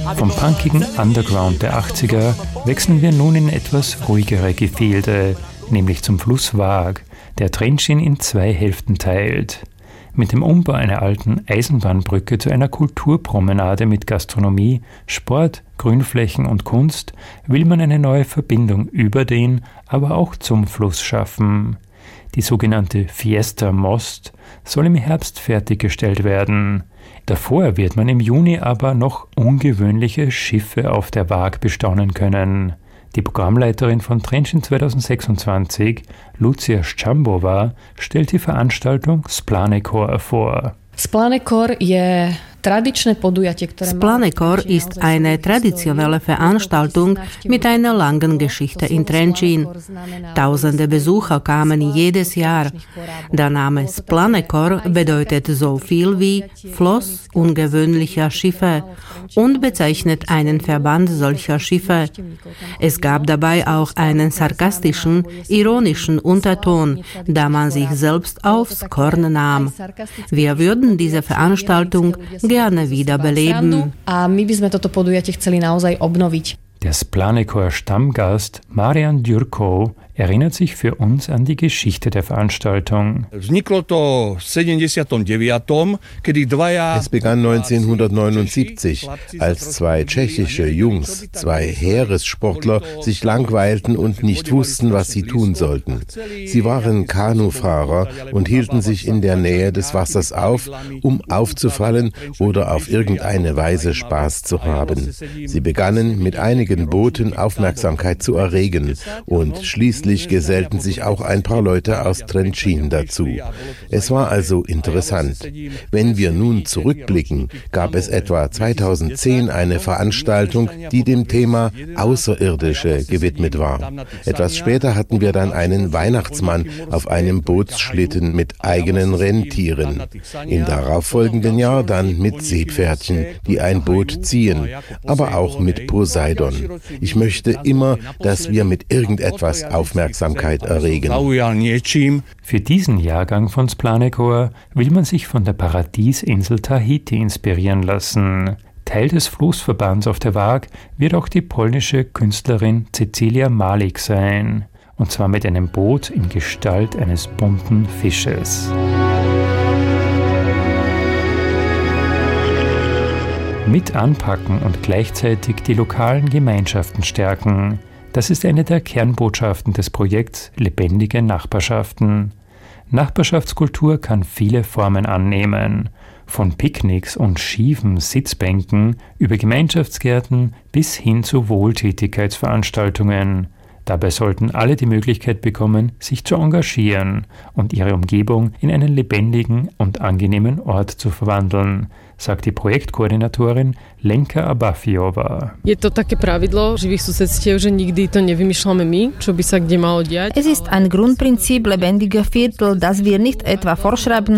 Vom punkigen Underground der 80er wechseln wir nun in etwas ruhigere Gefilde, nämlich zum Fluss Waag, der Trenčín in 2 Hälften teilt. Mit dem Umbau einer alten Eisenbahnbrücke zu einer Kulturpromenade mit Gastronomie, Sport, Grünflächen und Kunst will man eine neue Verbindung über den, aber auch zum Fluss schaffen. Die sogenannte Fiesta Most soll im Herbst fertiggestellt werden. Davor wird man im Juni aber noch ungewöhnliche Schiffe auf der Waag bestaunen können. Die Programmleiterin von Trenčín 2026, Lucia Ščambová, stellt die Veranstaltung Splanekor vor. Splanekor ist eine traditionelle Veranstaltung mit einer langen Geschichte in Trenčín. Tausende Besucher kamen jedes Jahr. Der Name Splanekor bedeutet so viel wie Floß ungewöhnlicher Schiffe und bezeichnet einen Verband solcher Schiffe. Es gab dabei auch einen sarkastischen, ironischen Unterton, da man sich selbst aufs Korn nahm. Wir würden diese Veranstaltung gerne wiederbeleben. Der Splanekor-Stammgast Marian Ďurkov erinnert sich für uns an die Geschichte der Veranstaltung. Es begann 1979, als 2 tschechische Jungs, 2 Heeressportler, sich langweilten und nicht wussten, was sie tun sollten. Sie waren Kanufahrer und hielten sich in der Nähe des Wassers auf, um aufzufallen oder auf irgendeine Weise Spaß zu haben. Sie begannen mit einigen Booten Aufmerksamkeit zu erregen und schließlich gesellten sich auch ein paar Leute aus Trenčín dazu. Es war also interessant. Wenn wir nun zurückblicken, gab es etwa 2010 eine Veranstaltung, die dem Thema Außerirdische gewidmet war. Etwas später hatten wir dann einen Weihnachtsmann auf einem Bootsschlitten mit eigenen Rentieren. Im darauffolgenden Jahr dann mit Seepferdchen, die ein Boot ziehen, aber auch mit Poseidon. Ich möchte immer, dass wir mit irgendetwas Aufmerksamkeit erregen. Für diesen Jahrgang von Splanekor will man sich von der Paradiesinsel Tahiti inspirieren lassen. Teil des Flussverbands auf der Waag wird auch die polnische Künstlerin Cecilia Malik sein. Und zwar mit einem Boot in Gestalt eines bunten Fisches. Mit anpacken und gleichzeitig die lokalen Gemeinschaften stärken. Das ist eine der Kernbotschaften des Projekts Lebendige Nachbarschaften. Nachbarschaftskultur kann viele Formen annehmen. Von Picknicks und schiefen Sitzbänken über Gemeinschaftsgärten bis hin zu Wohltätigkeitsveranstaltungen. Dabei sollten alle die Möglichkeit bekommen, sich zu engagieren und ihre Umgebung in einen lebendigen und angenehmen Ort zu verwandeln, sagt die Projektkoordinatorin Lenka Abafiová. Es ist ein Grundprinzip lebendiger Viertel, dass wir nicht etwa vorschreiben,